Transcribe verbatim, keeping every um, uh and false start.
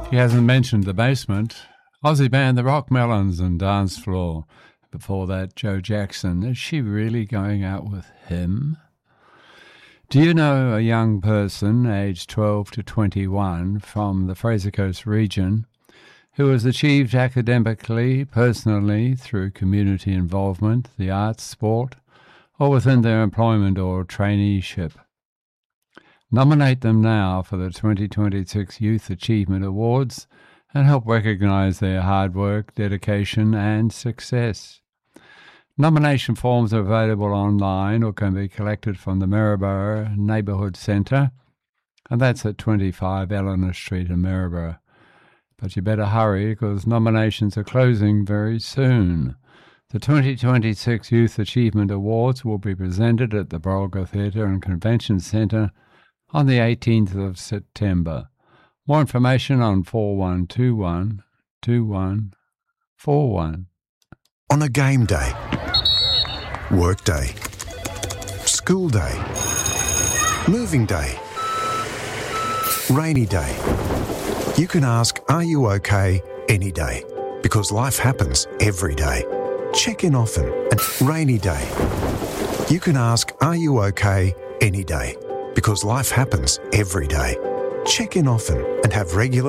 He hasn't mentioned The Basement. Aussie band The Rock Melons and Dance Floor. Before that, Joe Jackson. Is she really going out with him? Do you know a young person aged twelve to twenty-one from the Fraser Coast region who has achieved academically, personally, through community involvement, the arts, sport, or within their employment or traineeship? Nominate them now for the twenty twenty-six Youth Achievement Awards and help recognise their hard work, dedication and success. Nomination forms are available online or can be collected from the Maryborough Neighbourhood Centre, and that's at twenty-five Eleanor Street in Maryborough. But you better hurry because nominations are closing very soon. The twenty twenty-six Youth Achievement Awards will be presented at the Brolga Theatre and Convention Centre on the eighteenth of September. More information on four one two one two one four one. On a game day, work day, school day, moving day, rainy day, you can ask, are you okay, any day? Because life happens every day. Check in often. And rainy day, you can ask, are you okay, any day? Because life happens every day. Check in often and have regular